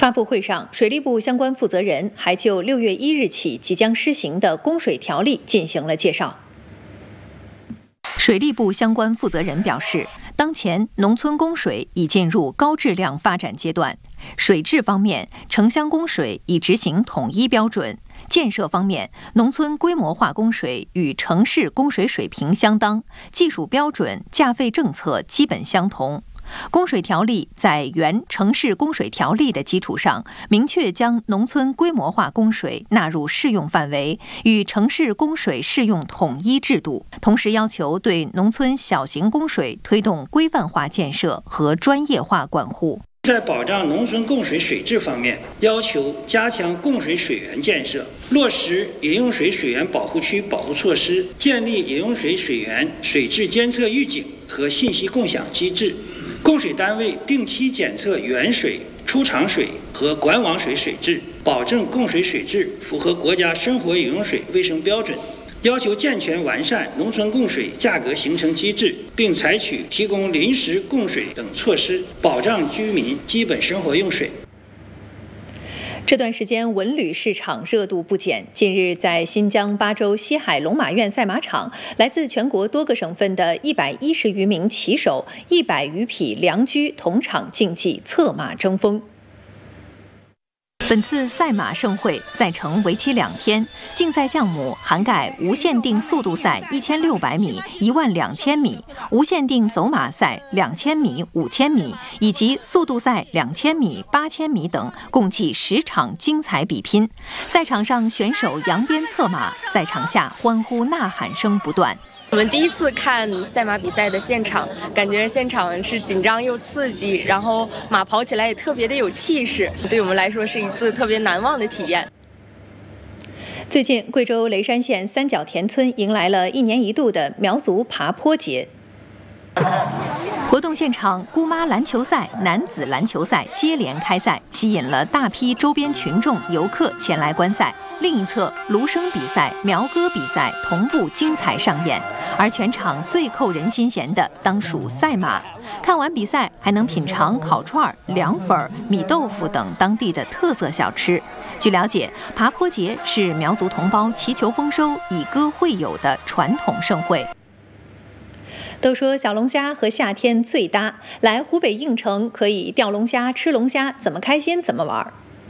发布会上，水利部相关负责人还就6月1日起即将施行的供水条例进行了介绍。水利部相关负责人表示，当前农村供水已进入高质量发展阶段，水质方面，城乡供水已执行统一标准；建设方面，农村规模化供水与城市供水水平相当，技术标准、价费政策基本相同。供水条例在原城市供水条例的基础上，明确将农村规模化供水纳入适用范围，与城市供水适用统一制度。同时要求对农村小型供水推动规范化建设和专业化管护。 在保障农村供水水质方面，要求加强供水水源建设，落实饮用水水源保护区保护措施，建立饮用水水源水质监测预警和信息共享机制。供水单位定期检测原水、出厂水和管网水水质，保证供水水质符合国家生活饮用水卫生标准。要求健全完善农村供水价格形成机制，并采取提供临时供水等措施，保障居民基本生活用水。 这段时间文旅市场热度不减。近日，在新疆巴州西海龙马苑赛马场，来自全国多个省份的110余名骑手、100余匹良驹同场竞技，策马争锋。本次赛马盛会赛程为期2天，竞赛项目涵盖无限定速度赛1600米、12000米，无限定走马赛2000米、5000米，以及速度赛2000米、8000米等，共计10场精彩比拼。赛场上选手扬鞭策马，赛场下欢呼呐喊声不断。 我们第一次看赛马比赛的现场，感觉现场是紧张又刺激，然后马跑起来也特别的有气势，对我们来说是一次特别难忘的体验。 最近，贵州雷山县三角田村迎来了1年1度的苗族爬坡节。活动现场，姑妈篮球赛、男子篮球赛接连开赛，吸引了大批周边群众、游客前来观赛。另一侧，芦笙比赛、苗歌比赛同步精彩上演，而全场最扣人心弦的当属赛马。看完比赛，还能品尝烤串、凉粉、米豆腐等当地的特色小吃。据了解，爬坡节是苗族同胞祈求丰收、以歌会友的传统盛会。都说小龙虾和夏天最搭，来湖北应城可以钓龙虾、吃龙虾，怎么开心怎么玩。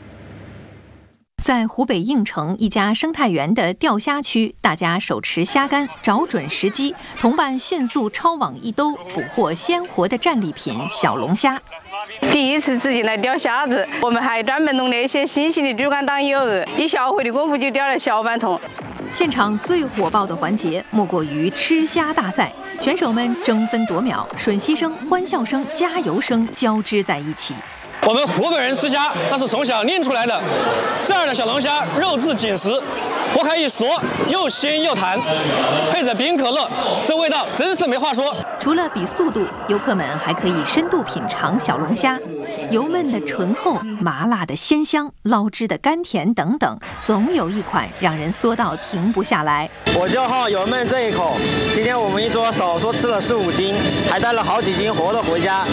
在湖北应城一家生态园的钓虾区，大家手持虾竿，找准时机，同伴迅速抄网一兜，捕获鲜活的战利品小龙虾。 第一次自己来钓虾子，我们还专门弄了一些新型的竹竿当诱饵，一小会的功夫就钓了小半桶。 现场最火爆的环节莫过于吃虾大赛，选手们争分夺秒，吮吸声、欢笑声、加油声交织在一起。 我们湖北人吃虾，那是从小练出来的。这儿的小龙虾肉质紧实，剥开一嗦，又鲜又弹，配着冰可乐，这味道真是没话说。 除了比速度，游客们还可以深度品尝小龙虾，油焖的醇厚、麻辣的鲜香、捞汁的甘甜等等，总有一款让人说到停不下来。 我就好油焖这一口，今天我们一桌少说吃了15斤，还带了好几斤活的回家。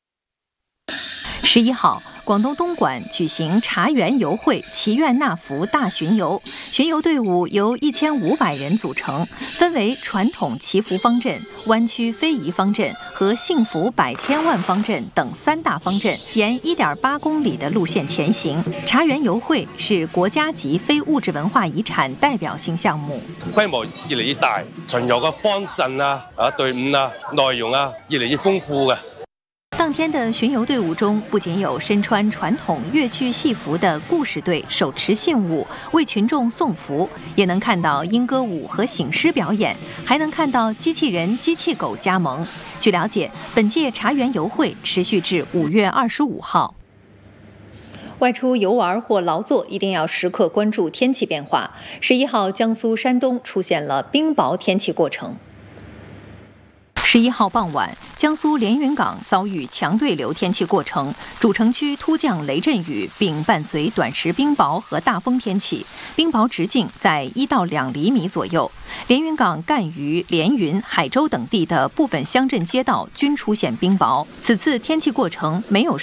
11号，广东东莞举行茶园游会祈愿纳福大巡游，巡游队伍由1500人组成，分为传统祈福方阵、湾区非遗方阵和幸福百千万方阵等3大方阵，沿1.8公里的路线前行。茶园游会是国家级非物质文化遗产代表性项目， 規模越嚟越大，巡遊嘅方陣隊伍內容越嚟越豐富嘅。 當天的巡遊隊伍中，不僅有身穿傳統粵劇戲服的故事隊手持信物為群眾送福，也能看到鸚歌舞和醒獅表演，還能看到機器人、機器狗加盟。據了解，本屆茶園遊會持續至5月25號。外出遊玩或勞作，一定要時刻關注天氣變化。11號，江蘇、山東出現了冰雹天氣過程。11號傍晚，江蘇連雲港遭遇強對流天氣過程，主城區突降雷陣雨，並伴隨短時冰雹和大風天氣，冰雹直徑在1到2厘米左右。連雲港、贛嶼、連雲、海州等地的部分鄉鎮街道均出現冰雹。此次天氣過程沒有